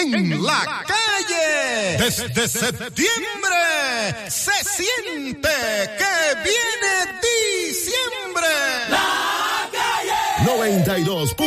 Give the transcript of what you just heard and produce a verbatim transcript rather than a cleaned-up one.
en la calle. Desde septiembre se siente que viene diciembre. La calle. noventa y dos.